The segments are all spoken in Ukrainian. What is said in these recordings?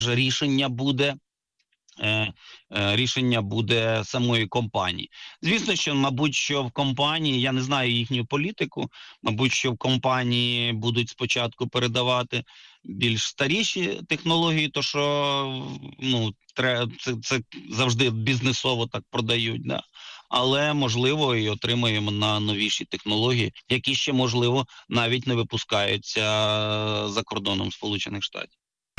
рішення буде самої компанії. Звісно, що, мабуть, що в компанії, я не знаю їхню політику, мабуть, що в компанії будуть спочатку передавати більш старіші технології, то що це завжди бізнесово так продають, да? Але, можливо, і отримаємо на новіші технології, які ще, можливо, навіть не випускаються за кордоном Сполучених Штатів.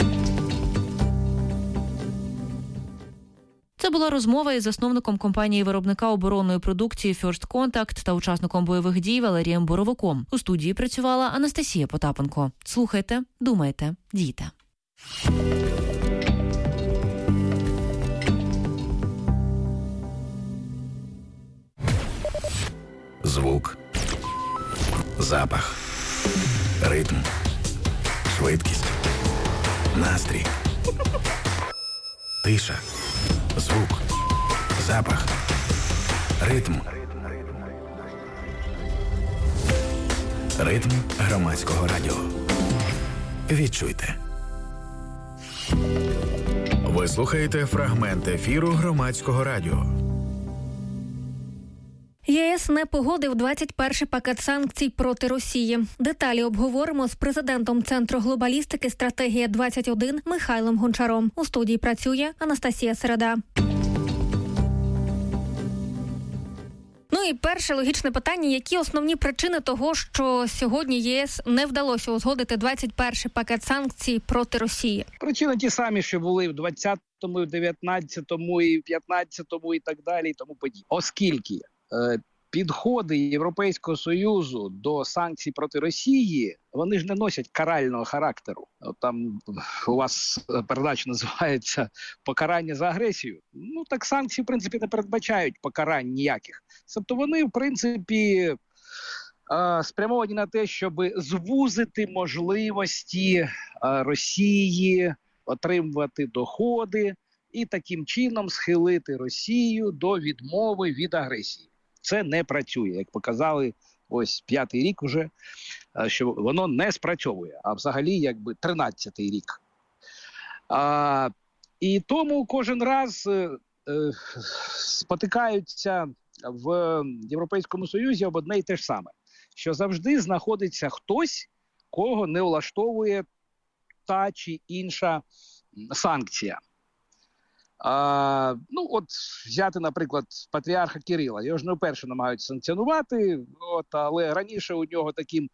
Це була розмова із засновником компанії-виробника оборонної продукції First Contact та учасником бойових дій Валерієм Боровиком. У студії працювала Анастасія Потапенко. Слухайте, думайте, дійте. Звук, запах, ритм, швидкість, настрій, тиша, звук, запах, ритм. Ритм громадського радіо. Відчуйте. Ви слухаєте фрагмент ефіру громадського радіо. ЄС не погодив 21-й пакет санкцій проти Росії. Деталі обговоримо з президентом Центру глобалістики «Стратегія-21» Михайлом Гончаром. У студії працює Анастасія Середа. Ну і перше логічне питання. Які основні причини того, що сьогодні ЄС не вдалося узгодити 21-й пакет санкцій проти Росії? Причини ті самі, що були в 20-му, 19-му, і 15-му і так далі, і тому подібне. Оскільки підходи Європейського Союзу до санкцій проти Росії, вони ж не носять карального характеру. Там у вас передача називається «Покарання за агресію». Ну, так санкції, в принципі, не передбачають покарань ніяких. Тобто вони, в принципі, спрямовані на те, щоб звузити можливості Росії отримувати доходи і таким чином схилити Росію до відмови від агресії. Це не працює, як показали ось 5-й рік вже, що воно не спрацьовує, а взагалі якби 13-й рік. І тому кожен раз спотикаються в Європейському Союзі об одне й те ж саме, що завжди знаходиться хтось, кого не влаштовує та чи інша санкція. От взяти, якби, патріарха Кирила. Його ж не вперше намагаються санкціонувати, але раніше у нього таким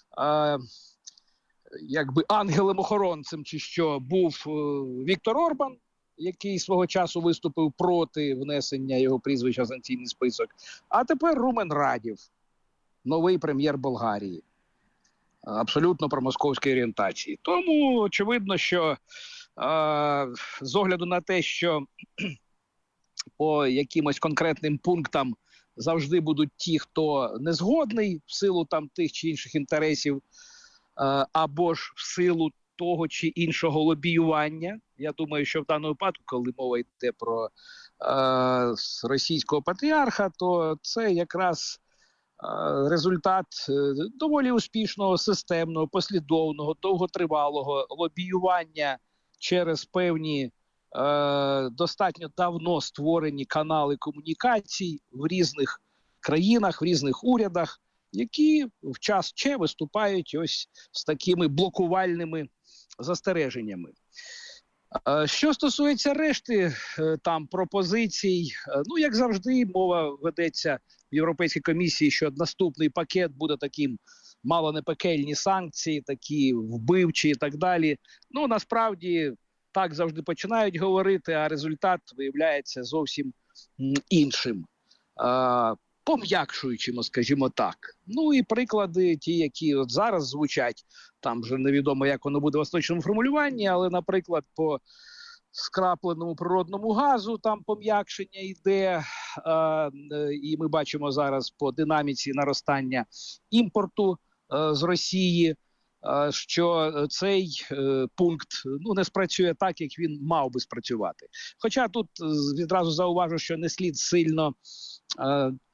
ангелем-охоронцем чи що був Віктор Орбан, який свого часу виступив проти внесення його прізвища в санкційний список. А тепер Румен Радєв, новий прем'єр Болгарії, абсолютно промосковської орієнтації. Тому очевидно, що з огляду на те, що по якимось конкретним пунктам завжди будуть ті, хто не згодний в силу там тих чи інших інтересів, або ж в силу того чи іншого лобіювання. Я думаю, що в даному випадку, коли мова йде про російського патріарха, то це якраз результат доволі успішного, системного, послідовного, довготривалого лобіювання через певні достатньо давно створені канали комунікацій в різних країнах, в різних урядах, які в час Че виступають ось з такими блокувальними застереженнями. Що стосується решти там пропозицій, як завжди, мова ведеться в Європейській комісії, що наступний пакет буде таким мало не пекельні санкції, такі вбивчі і так далі. Насправді так завжди починають говорити, а результат виявляється зовсім іншим. Пом'якшуючим, скажімо так. І приклади ті, які от зараз звучать, там вже невідомо, як воно буде в остаточному формулюванні, але, наприклад, по скрапленому природному газу там пом'якшення йде, і ми бачимо зараз по динаміці наростання імпорту з Росії, що цей пункт не спрацює так, як він мав би спрацювати. Хоча тут відразу зауважу, що не слід сильно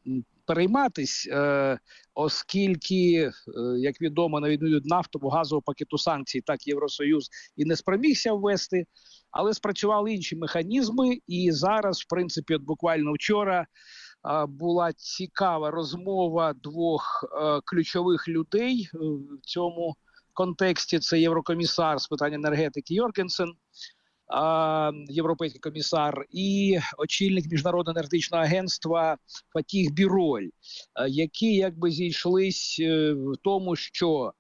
перейматись, оскільки, як відомо, на відміну від нафтово-газового пакету санкцій, так Євросоюз і не спромігся ввести, але спрацювали інші механізми, і зараз, в принципі, от буквально вчора була цікава розмова двох ключових людей в цьому контексті. Це єврокомісар з питань енергетики Йоргенсен, європейський комісар, і очільник Міжнародного енергетичного агентства Фатіх Біроль, які якби зійшлись в тому, що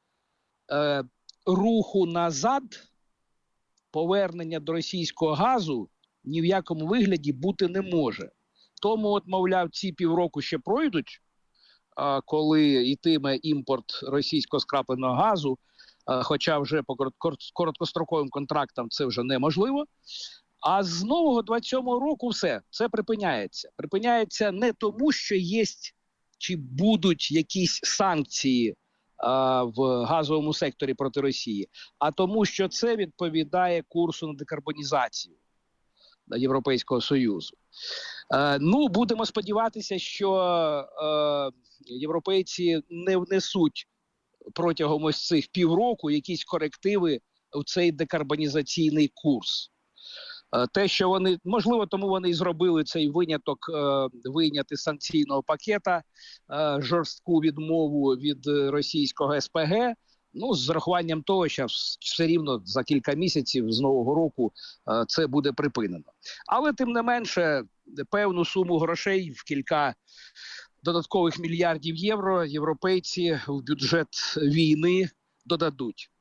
руху назад, повернення до російського газу ні в якому вигляді бути не може. Тому, от, мовляв, ці півроку ще пройдуть, коли йтиме імпорт російського скрапленого газу, хоча вже по короткостроковим контрактам це вже неможливо. А з нового 27-го року все, це припиняється. Припиняється не тому, що є чи будуть якісь санкції в газовому секторі проти Росії, а тому, що це відповідає курсу на декарбонізацію Європейського Союзу. Ну, будемо сподіватися, що європейці не внесуть протягом ось цих півроку якісь корективи в цей декарбонізаційний курс. Те, що вони, можливо, тому вони і зробили цей виняток, вийняти з санкційного пакета, жорстку відмову від російського СПГ, ну, з зарахуванням того, що все рівно за кілька місяців з Нового року це буде припинено. Але, тим не менше, певну суму грошей в кілька додаткових мільярдів євро європейці в бюджет війни додадуть.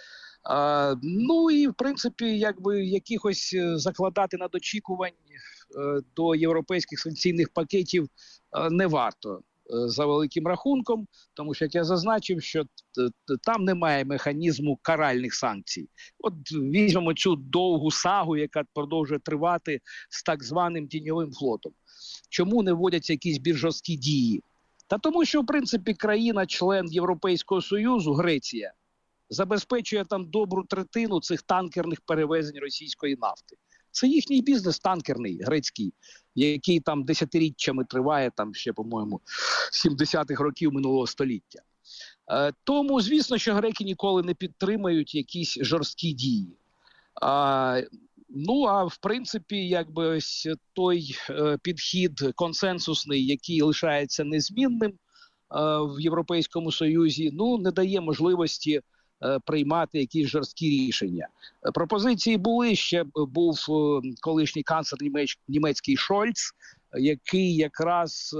Ну і, в принципі, якби якихось закладати надочікувань до європейських санкційних пакетів не варто за великим рахунком, тому що, як я зазначив, що там немає механізму каральних санкцій. От візьмемо цю довгу сагу, яка продовжує тривати з так званим тіньовим флотом. Чому не вводяться якісь більш жорсткі дії? Та тому, що, в принципі, країна-член Європейського Союзу, Греція, забезпечує там добру третину цих танкерних перевезень російської нафти. Це їхній бізнес танкерний, грецький, який там десятиріччями триває, там ще, по-моєму, 70-х років минулого століття. Тому, звісно, що греки ніколи не підтримають якісь жорсткі дії. Ну, а в принципі, якби ось той підхід консенсусний, який лишається незмінним в Європейському Союзі, ну, не дає можливості приймати якісь жорсткі рішення. Пропозиції були, ще був колишній канцлер німецький Шольц, який якраз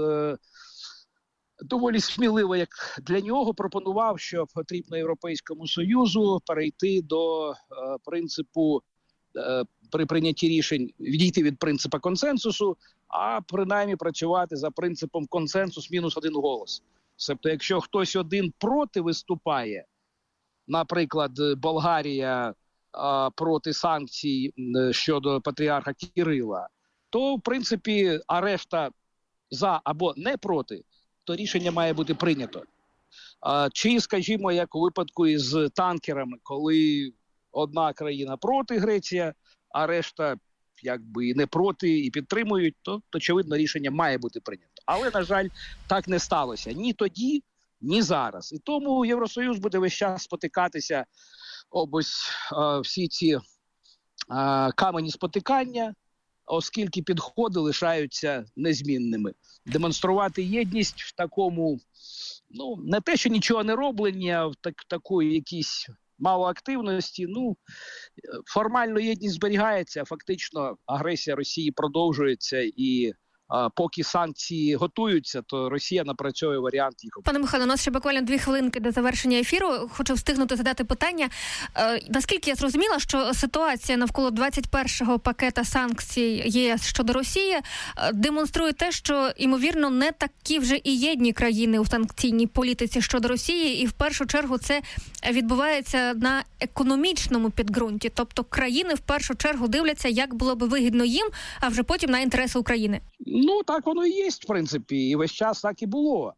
доволі сміливо, як для нього, пропонував, що потрібно Європейському Союзу перейти до принципу при прийнятті рішень відійти від принципу консенсусу, а принаймні працювати за принципом консенсус мінус один голос. Тобто, якщо хтось один проти виступає, наприклад, Болгарія проти санкцій щодо патріарха Кирила, то, в принципі, а решта за або не проти, то рішення має бути прийнято. Чи, скажімо, як у випадку із танкерами, коли одна країна проти, Греція, а решта якби і не проти, і підтримують, то, очевидно, рішення має бути прийнято. Але, на жаль, так не сталося. Ні тоді, ні зараз. І тому Євросоюз буде весь час спотикатися об ось всі ці камені спотикання, оскільки підходи лишаються незмінними. Демонструвати єдність в такому, ну, не те, що нічого не роблення, а в такої якісь мало активності, ну, формально єдність зберігається, а фактично агресія Росії продовжується і поки санкції готуються, то Росія напрацьовує варіант їх. Пане Михайло, у нас ще буквально 2 хвилинки до завершення ефіру. Хочу встигнути задати питання. Наскільки я зрозуміла, що ситуація навколо 21-го пакета санкцій ЄС щодо Росії демонструє те, що, ймовірно, не такі вже і єдні країни у санкційній політиці щодо Росії, і в першу чергу це відбувається на економічному підґрунті. Тобто країни в першу чергу дивляться, як було би вигідно їм, а вже потім на інтереси України. Ну, так воно і є, в принципі, і весь час так і було.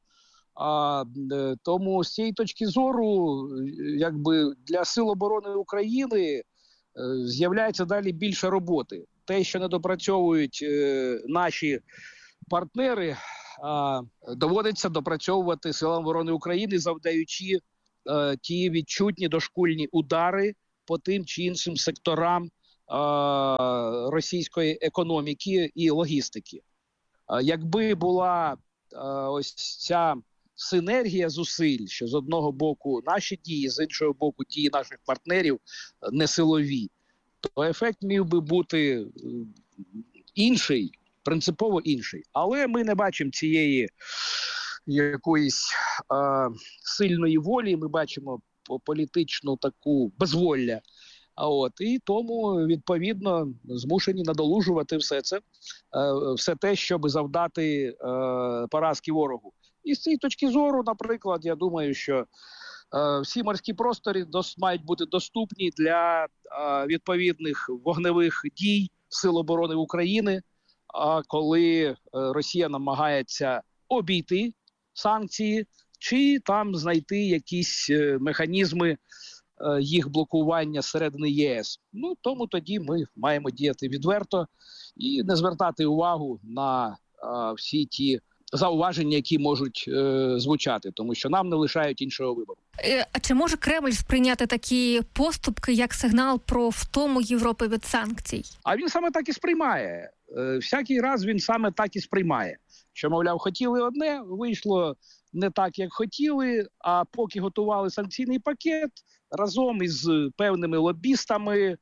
Тому з цієї точки зору, якби для Сил оборони України з'являється далі більше роботи. Те, що не допрацьовують наші партнери доводиться допрацьовувати Силам оборони України, завдаючи ті відчутні дошкульні удари по тим чи іншим секторам російської економіки і логістики. Якби була ось ця синергія зусиль, що з одного боку наші дії, з іншого боку дії наших партнерів не силові, то ефект міг би бути інший, принципово інший. Але ми не бачимо цієї якоїсь сильної волі, ми бачимо політичну таку безволля. І тому, відповідно, змушені надолужувати все те, щоб завдати поразки ворогу. І з цієї точки зору, наприклад, я думаю, що всі морські простори мають бути доступні для відповідних вогневих дій Сил оборони України, коли Росія намагається обійти санкції чи там знайти якісь механізми їх блокування зсередини ЄС. Тому тоді ми маємо діяти відверто і не звертати увагу на всі ті зауваження, які можуть звучати, тому що нам не лишають іншого вибору. А чи може Кремль сприйняти такі поступки як сигнал про втому Європи від санкцій? А він саме так і сприймає. Всякий раз він саме так і сприймає. Що, мовляв, хотіли одне, вийшло не так, як хотіли, а поки готували санкційний пакет, разом із певними лобістами,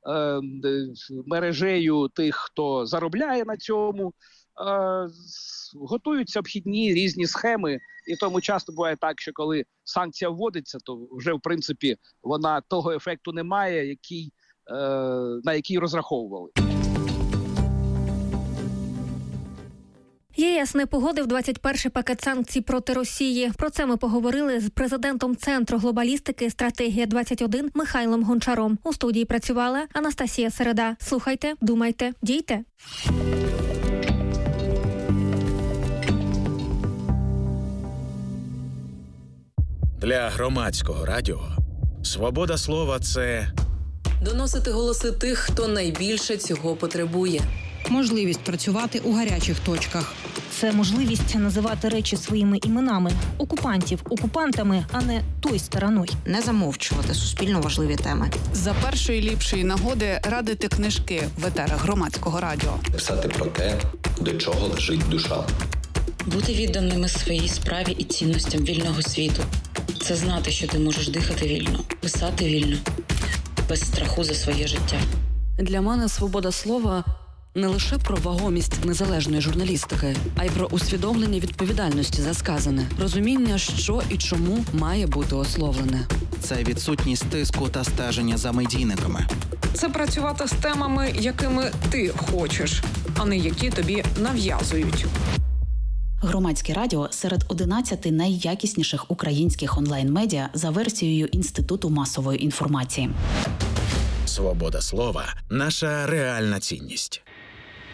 мережею тих, хто заробляє на цьому, готуються обхідні різні схеми. І тому часто буває так, що коли санкція вводиться, то вже, в принципі, вона того ефекту не має, на який розраховували. ЄС не погодив 21-й пакет санкцій проти Росії. Про це ми поговорили з президентом Центру глобалістики «Стратегія-21» Михайлом Гончаром. У студії працювала Анастасія Середа. Слухайте, думайте, дійте. Для громадського радіо свобода слова – це доносити голоси тих, хто найбільше цього потребує. Можливість працювати у гарячих точках. Це можливість називати речі своїми іменами. Окупантів окупантами, а не той стороною. Не замовчувати суспільно важливі теми. За першої ліпшої нагоди радити книжки в етерах громадського радіо. Писати про те, до чого лежить душа. Бути відданими своїй справі і цінностям вільного світу. Це знати, що ти можеш дихати вільно, писати вільно, без страху за своє життя. Для мене свобода слова – не лише про вагомість незалежної журналістики, а й про усвідомлення відповідальності за сказане, розуміння, що і чому має бути ословлене. Це відсутність тиску та стеження за медійниками. Це працювати з темами, якими ти хочеш, а не які тобі нав'язують. Громадське радіо серед 11 найякісніших українських онлайн-медіа за версією Інституту масової інформації. свобода слова – наша реальна цінність.